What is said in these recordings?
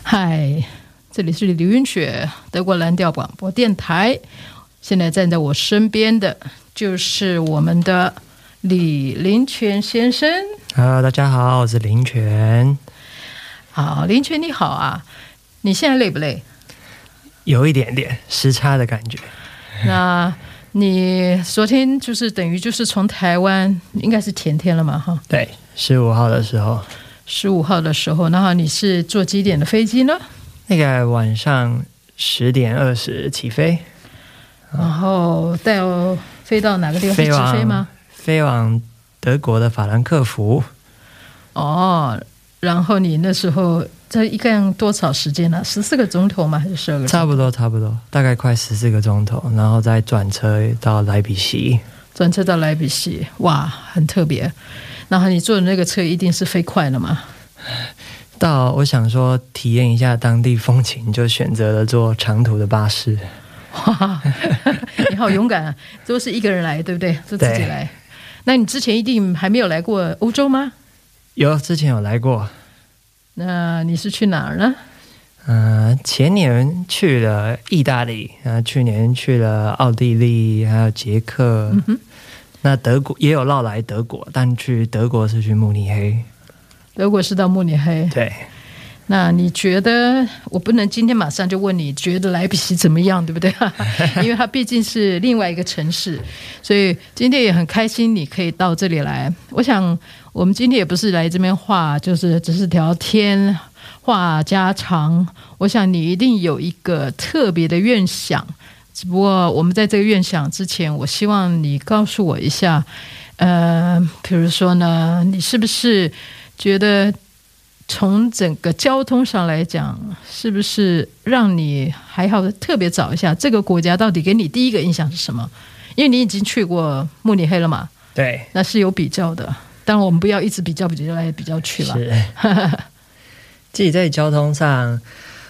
嗨，这里是刘云雪，德国蓝调广播电台。现在站在我身边的就是我们的李林泉先生。 大家好，我是林泉。 好，林泉你好啊，你现在累不累？ 有一点点时差的感觉。 那你昨天就是等于就是从台湾，应该是前天了嘛？哈， 对，15号的时候。 15号的时候，然后你是坐几点的飞机呢？ 那个晚上10点20起飞， 然后飞到哪个地方？直飞吗？ 飞往德国的法兰克福。 哦，然后你那时候这一共多少时间呢？14个钟头吗？还是12个钟头？ 差不多，大概快14个钟头，然后再转车到莱比锡。哇，很特别。然后你坐的那个车一定是飞快了吗？ 我想说体验一下当地风情，就选择了坐长途的巴士。 哇，你好勇敢啊！都是一个人来，对不对？都自己来。那你之前一定还没有来过欧洲吗？ 之前有来过。 那你是去哪儿呢？ 前年去了意大利，去年去了奥地利，还有捷克。那德国也有绕来德国，但去德国是去慕尼黑。 德国是到慕尼黑。对。那你觉得，我不能今天马上就问你觉得莱比锡怎么样，对不对？因为它毕竟是另外一个城市，所以今天也很开心你可以到这里来。我想我们今天也不是来这边话，就是只是聊天话家常。我想你一定有一个特别的愿想，只不过我们在这个愿想之前，我希望你告诉我一下，比如说呢，你是不是觉得从整个交通上来讲，是不是让你还好特别找一下这个国家到底给你第一个印象是什么？因为你已经去过慕尼黑了嘛， 对， 那是有比较的。当然我们不要一直比较来比较去了。 是自己在交通上，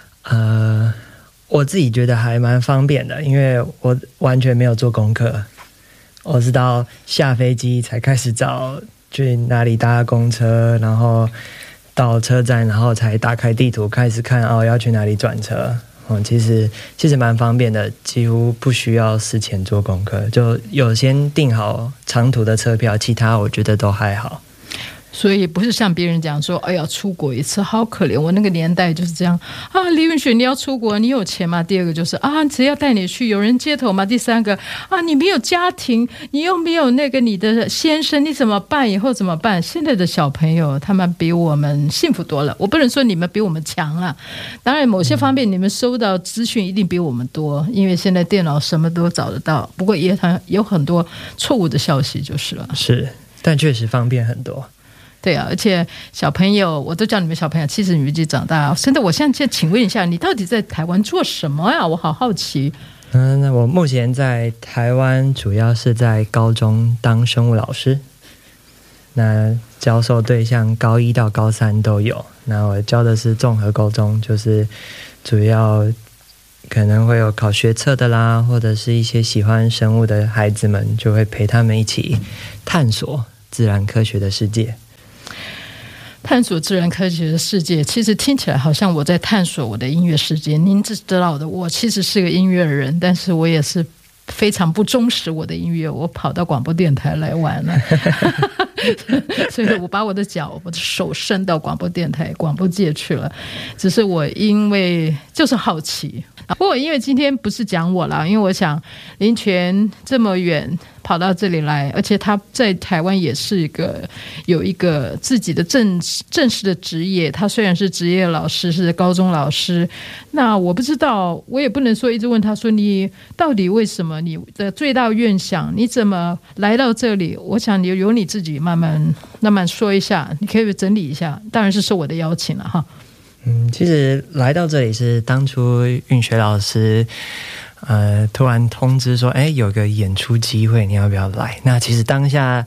我自己觉得还蛮方便的，因为我完全没有做功课，我是到下飞机才开始找去哪里搭公车，然后到车站，然后才打开地图开始看要去哪里转车。其实蛮方便的，几乎不需要事前做功课，就有先订好长途的车票，其他我觉得都还好。 所以不是像别人讲说，哎呀，出国一次好可怜。我那个年代就是这样啊，李允雪，你要出国，你有钱吗？第二个就是啊，谁要带你去？有人接头吗？第三个啊，你没有家庭，你又没有那个你的先生，你怎么办？以后怎么办？现在的小朋友他们比我们幸福多了。我不能说你们比我们强了，当然某些方面你们收到资讯一定比我们多，因为现在电脑什么都找得到。不过也有很多错误的消息就是了。 是，但确实方便很多。 对啊，而且小朋友，我都叫你们小朋友，其实你们已经长大。真的，我现在请问一下，你到底在台湾做什么呀？我好好奇。 那我目前在台湾主要是在高中当生物老师，那教授对象高1到高3都有。那我教的是综合高中，就是主要可能会有考学测的啦，或者是一些喜欢生物的孩子们，就会陪他们一起探索自然科学的世界。 探索自然科学的世界，其实听起来好像我在探索我的音乐世界。您知道的，我其实是个音乐人，但是我也是非常不忠实我的音乐，我跑到广播电台来玩了所以我把我的手伸到广播电台广播界去了。只是我因为就是好奇，不过因为今天不是讲我啦，因为我想林泉这么远跑到这里来，而且他在台湾也是有一个自己的正式的职业。他虽然是职业老师，是高中老师，那我不知道，我也不能说一直问他说你到底为什么，你的最大愿想，你怎么来到这里？我想你由你自己慢慢说一下，你可以整理一下。当然是受我的邀请了哈。 其实来到这里是当初韵学老师突然通知说有个演出机会，你要不要来？那其实当下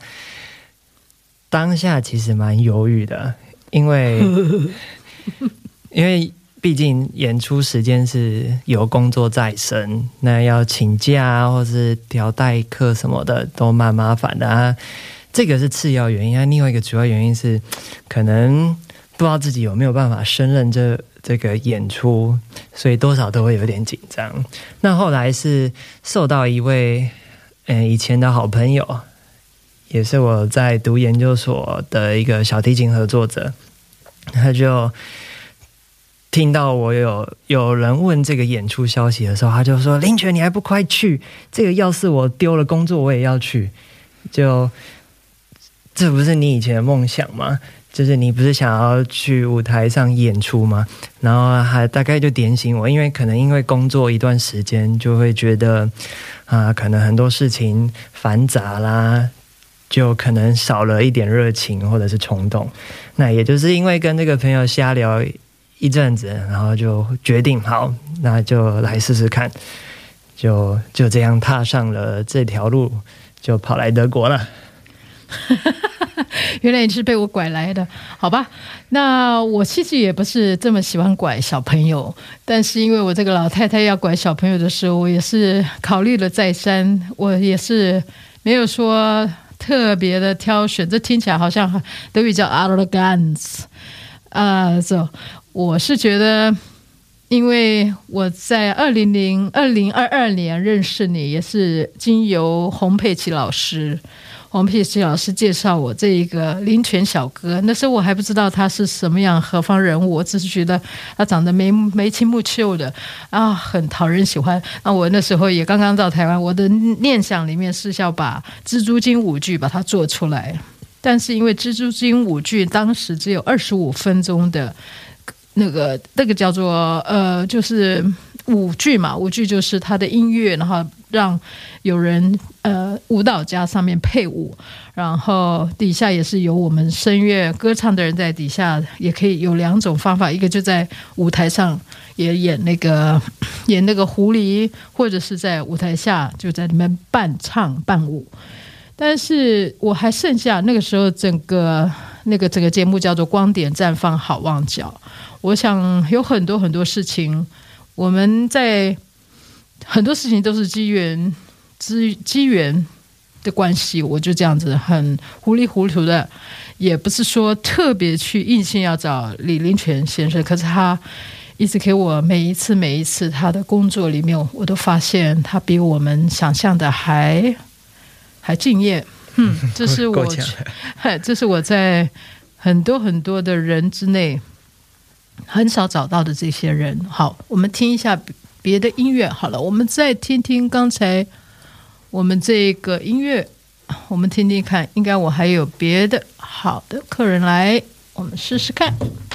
其实蛮犹豫的，因为毕竟演出时间是有工作在身，那要请假或是调代课什么的都蛮麻烦的啊。这个是次要原因，另外一个主要原因是可能不知道自己有没有办法胜任这个演出，所以多少都会有点紧张。那后来是受到一位以前的好朋友，也是我在读研究所的一个小提琴合作者，他就听到我有人问这个演出消息的时候，他就说：“林权，你还不快去？这个要是我丢了工作，我也要去。就这不是你以前的梦想吗？就是你不是想要去舞台上演出吗？”然后还大概就点醒我，因为工作一段时间，就会觉得可能很多事情繁杂啦，就可能少了一点热情或者是冲动。那也就是因为跟这个朋友瞎聊一阵子，然后就决定好，那就来试试看，就这样踏上了这条路，就跑来德国了。 原来你是被我拐来的，好吧？那我其实也不是这么喜欢拐小朋友，但是因为我这个老太太要拐小朋友的时候，我也是考虑了再三，我也是没有说特别的挑选，这听起来好像德语叫 arrogance 我是觉得，因为我在2022年认识你，也是经由洪佩琪老师介绍我这一个林权小哥。那时候我还不知道他是什么样何方人物，我只是觉得他长得眉清目秀的很讨人喜欢。那我那时候也刚刚到台湾，我的念想里面是要把蜘蛛精舞剧把它做出来，但是因为蜘蛛精舞剧当时只有25分钟的那个叫做就是舞剧嘛，舞剧就是它的音乐，然后让有人舞蹈家上面配舞，然后底下也是有我们声乐歌唱的人在底下，也可以有2种方法，一个就在舞台上也演那个狐狸，或者是在舞台下就在里面伴唱伴舞。但是我还剩下那个时候整个节目叫做光点绽放好望角。我想有很多很多事情，我们在很多事情都是机缘的关系，我就这样子很糊里糊涂的，也不是说特别去硬性要找李林权先生，可是他一直给我每一次他的工作里面，我都发现他比我们想象的还敬业。这是我在很多很多的人之内很少找到的这些人。好，我们听一下别的音乐好了，我们再听听刚才我们这个音乐，我们听听看，应该我还有别的好的客人来，我们试试看。